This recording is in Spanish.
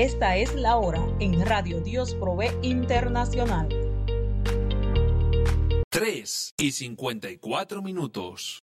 Esta es la hora en Radio Dios Provee Internacional. 3:54.